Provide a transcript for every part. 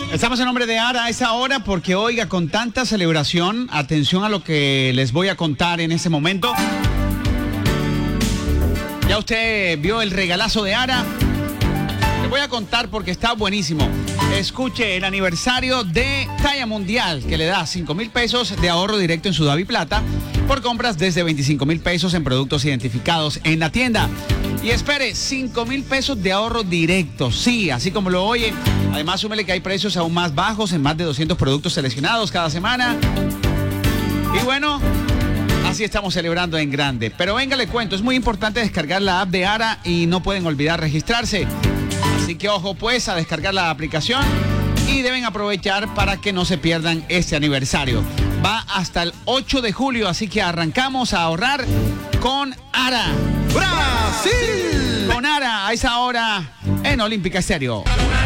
Estamos en nombre de ARA a esa hora porque, oiga, con tanta celebración, atención a lo que les voy a contar en este momento. Ya usted vio el regalazo de ARA. Le voy a contar porque está buenísimo. Escuche, el aniversario de Talla Mundial, que le da 5,000 pesos de ahorro directo en su DaviPlata por compras desde 25,000 pesos en productos identificados en la tienda. Y espere, 5,000 pesos de ahorro directo, sí, así como lo oye. Además, súmele que hay precios aún más bajos en más de 200 productos seleccionados cada semana. Y bueno, así estamos celebrando en grande. Pero venga, le cuento, es muy importante descargar la app de ARA y no pueden olvidar registrarse. Así que ojo pues a descargar la aplicación y deben aprovechar para que no se pierdan este aniversario. Va hasta el 8 de julio, así que arrancamos a ahorrar con ARA. ¡Brasil! Con ARA a esa hora en Olímpica Estéreo.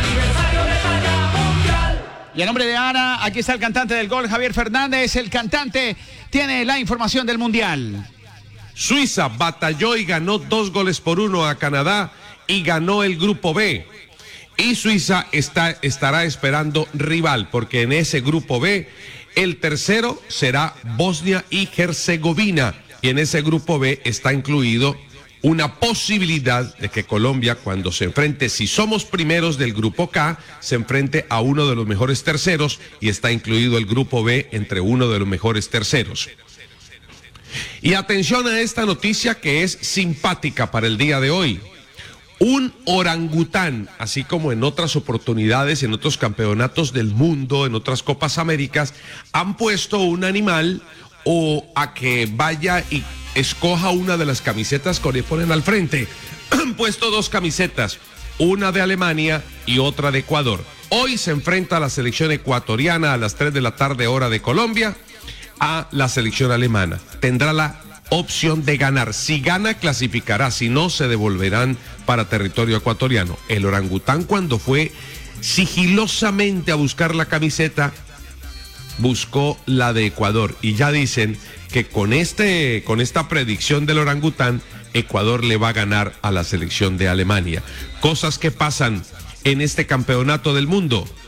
Y en nombre de ARA, aquí está el cantante del gol, Javier Fernández. El cantante tiene la información del Mundial. Suiza batalló y ganó 2-1 a Canadá y ganó el grupo B. Y Suiza estará esperando rival, porque en ese grupo B el tercero será Bosnia y Herzegovina. Y en ese grupo B está incluido una posibilidad de que Colombia, cuando se enfrente, si somos primeros del grupo K, se enfrente a uno de los mejores terceros, y está incluido el grupo B entre uno de los mejores terceros. Y atención a esta noticia que es simpática para el día de hoy. Un orangután, así como en otras oportunidades, en otros campeonatos del mundo, en otras Copas Américas, han puesto un animal o a que vaya y escoja una de las camisetas que le ponen al frente. Han puesto dos camisetas, una de Alemania y otra de Ecuador. Hoy se enfrenta la selección ecuatoriana a las 3 de la tarde, hora de Colombia, a la selección alemana. Tendrá la opción de ganar. Si gana, clasificará. Si no, se devolverán para territorio ecuatoriano. El orangután, cuando fue sigilosamente a buscar la camiseta, buscó la de Ecuador. Y ya dicen que con esta predicción del orangután, Ecuador le va a ganar a la selección de Alemania. Cosas que pasan en este campeonato del mundo.